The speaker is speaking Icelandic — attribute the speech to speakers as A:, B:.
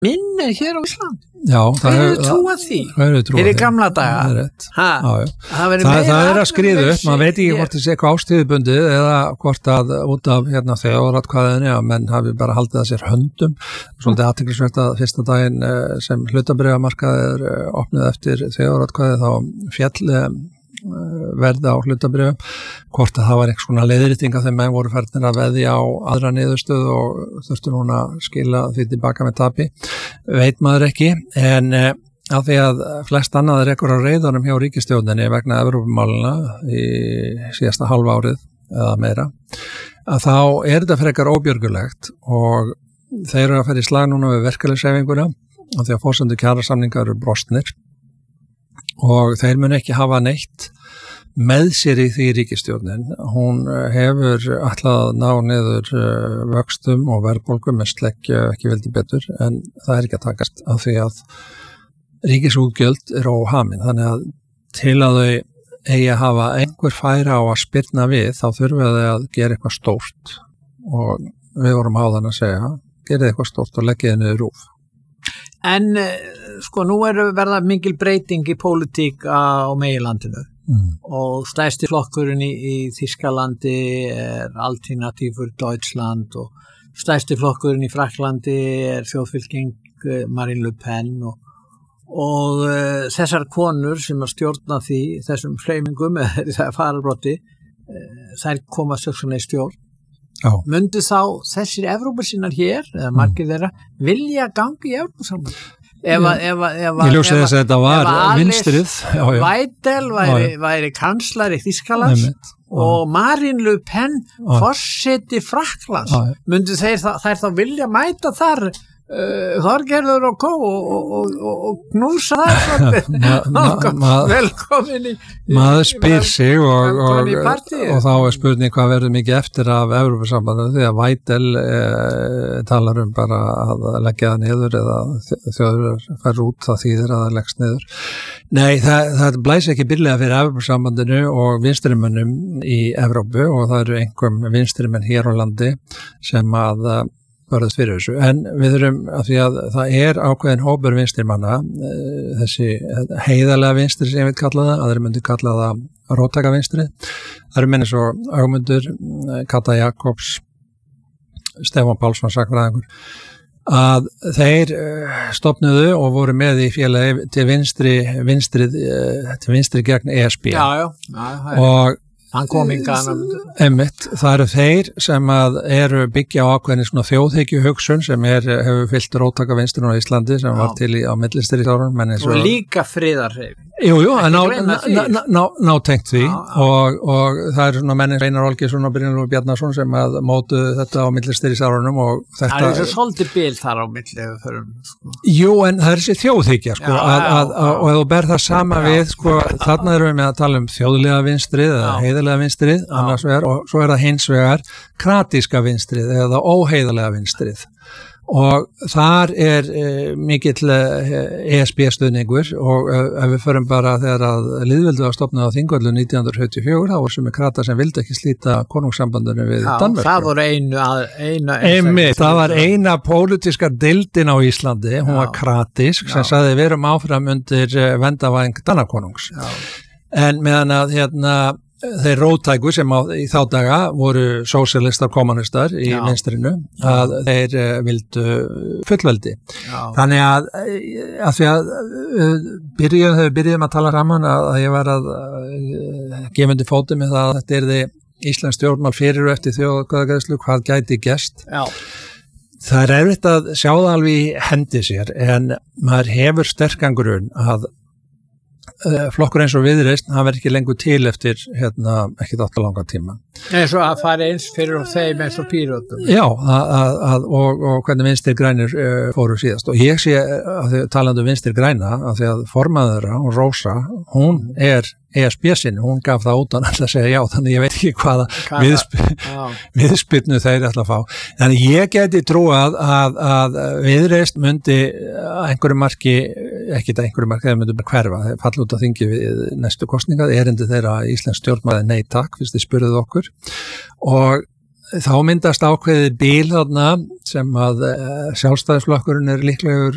A: minni hér á Íslandi.
B: Já,
A: það er trúa því. Fyrir gamla daga. Það
B: er að skriða upp, maður veit ekki hvort það sé eitthvað ástíðubundið eða hvort að út af þjóðaratkvæðinni að menn hafi bara haldið að sér höndum. Svolítið athyglisvert að fyrsta daginn sem hlutabréfamarkaðir opnuð eftir þjóðaratkvæði þá féll verði á hlutabrifum, hvort að það var einhvers konar leiðrétting af þeim menn voru færnir að veðja á aðra niðurstöðu og þurftu núna að skila því tilbaka með tapi, veit maður ekki, en af því að flest annað er ekkur á reiðanum hjá ríkisstjórninni vegna Evrópumálina í síðasta halva árið eða meira, að þá er þetta frekar óbjörgulegt og þeir eru að fara í slag núna við verkalýðshreyfinguna af því að forsendur kjarasamningar eru brostnir og þeir mun ekki hafa neitt með sér í því ríkisstjórnin. Hún hefur ætlað að ná niður vöxtum og verðbólgu með sleggju ekki veldig betur en það er ekki að takast af því að ríkisútgjöld er óhamin. Þannig að til að þau eigi að hafa einhver færa á að spyrna við þá þurfa þau að gera eitthvað stórt og við vorum á þann að segja gerið eitthvað stórt og leggið niður rúf.
A: En sko nú verða mikil breyting í pólitík á meginlandinu og stærsti flokkurinn í Þýskalandi er Alternative für Deutschland og stærsti flokkurinn í Frakklandi er þjóðfylking Marine Le Pen og þessar konur sem að stjórna þessum hreyfingum eða fararbrotti þær koma sögsanlega í stjórn. Mundu þá þessir Evrópusinnar hér, eða margir þeirra, vilja gangi í Evrópusamband?
B: Ég ljósi þess að þetta var vinstrið.
A: Weidel væri kanslari Þýskalands og Marine Le Pen forseti Frakklands. Mundu þær þá vilja mæta þar Þorgerður og Kó og knúsa það velkomin í
B: maður spyr sig og þá er spurning hvað verður mikið eftir af Evrópusambandinu því að Weidel talar bara að leggja það niður eða þjóður fær út það þýðir að það leggst niður. Nei, það blæs ekki billega fyrir Evrópusambandinu og vinstrimönnum í Evrópu og það eru einhverjum vinstrimenn hér á landi sem að varðast fyrir þessu, en við þurfum að því að það er ákveðin hópur vinstrimanna, þessi heiðarlega vinstri sem ég veit kalla það, aðrir myndi kalla það róttæka vinstri, það eru menn eins og Ögmundur, Kata Jakobs, Stefán Pálsson sakfræðingur, að þeir stofnuðu og voru með í félagi til vinstri gegn ESB og
A: hann kom
B: einmitt, það eru þeir sem að eru byggja á ákveðinni svona þjóðhyggjuhugsun sem hefur fyllt róttæka vinstrinu á Íslandi sem var til á millistríðsárunum og
A: líka friðarhreyfing.
B: Jú, nátengt því og það eru svona menn Einar Olgeirsson og Brynjólfur Bjarnason sem að mótuðu þetta á millistríðsárunum og þetta
A: það er svo svolítið bil þar á milli
B: Jú, en það er þessi þjóðhyggja sko, og ef þú ber það sama við sko, þarna erum við með að tala þjóðlega vinstrið eða heiðarlega vinstrið annars vegar og svo það hins vegar kratíska vinstrið eða óheiðarlega vinstrið og þar mikill ESB stuðningur og ef við förum bara þegar að lýðveldi var stofnað á Þingvöllum 1974 þá var sumir kratar sem vildi ekki slíta konungssambandinu við Danmörku.
A: Það voru
B: það var eina pólitíska deildin á Íslandi, hún var kratísk sem sagði við erum áfram undir vendavæng Danakonungs. En meðan að þeir róttæku sem í þá daga voru sósíalistar, kommunistar í vinstrinu að þeir vildu fullveldi. Þannig að því að byrjuðum að tala saman að ég var að gefa undir fóti með það að þetta yrði íslensk stjórnmál fyrir og eftir þjóðaratkvæðagreiðslu, hvað gæti gerst. Það er erfitt að sjá það alveg í hendi sér en maður hefur sterkan grunn að flokkur eins og Viðreisn, hann verður ekki lengur til eftir ekki þátt langa tíma.
A: Eins og að fara eins fyrir þeim eins og Pírötum.
B: Já, og hvernig Vinstri grænir fóru síðast. Og ég sé, talandi Vinstri græna, að því að formaður, hún Rósa, hún ESB-sinni, hún gaf það út að alltaf segja já, þannig ég veit ekki hvaða viðspyrnu þeir ætla að fá. Þannig ég geti trúað að Viðreisn myndi einhverju marki, þeir myndi bara hverfa, þeir falla út að þingi við næstu kosninga, erindi þeirra íslensk stjórnmál nei takk, fyrst þið spurðuð okkur og þá myndast ákveðið bil þarna sem að sjálfstæðisflokkurinn líklegur